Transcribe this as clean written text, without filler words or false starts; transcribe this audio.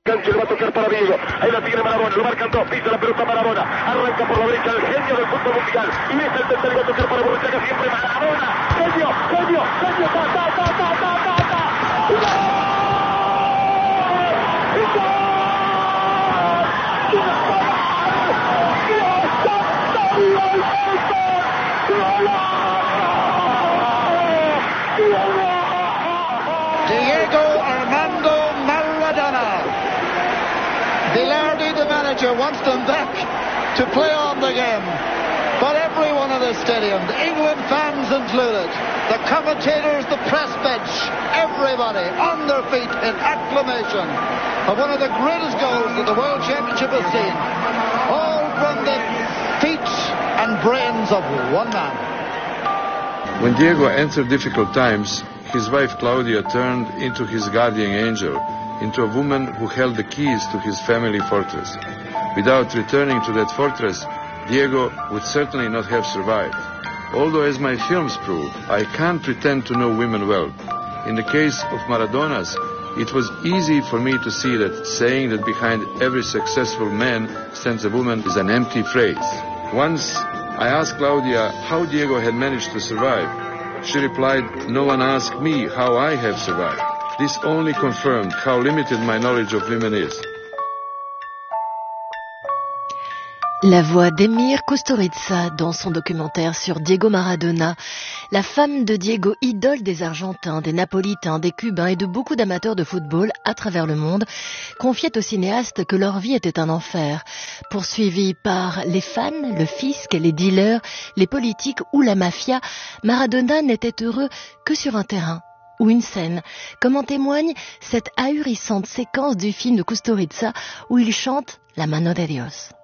Gancho le va a tocar para Diego, ahí la tiene Maradona, lo marcan dos, pisa la pelota Maradona, arranca por la derecha el genio del fútbol mundial, y es el tercero, va a tocar para Borruchaga, siempre Maradona, genio, Diego Armando Maradona. Bilardi, the manager, wants them back to play on the game. But everyone in the stadium, the England fans included, the commentators, the press bench, everybody on their feet in acclamation of one of the greatest goals that the World Championship has seen. All from the feet and brains of one man. When Diego entered difficult times, his wife Claudia turned into his guardian angel, into a woman who held the keys to his family fortress. Without returning to that fortress, Diego would certainly not have survived. Although, as my films prove, I can't pretend to know women well. In the case of Maradona's, it was easy for me to see that saying that behind every successful man stands a woman is an empty phrase. Once I asked Claudia how Diego had managed to survive. She replied, "No one asked me how I have survived." This only confirmed how limited my knowledge of women is. La voix d'Emir Kusturica dans son documentaire sur Diego Maradona, la femme de Diego, idole des Argentins, des Napolitains, des Cubains et de beaucoup d'amateurs de football à travers le monde, confiait au cinéaste que leur vie était un enfer, poursuivis par les fans, le fisc, les dealers, les politiques ou la mafia. Maradona n'était heureux que sur un terrain ou une scène, comme en témoigne cette ahurissante séquence du film de Kusturica où il chante La mano de Dios.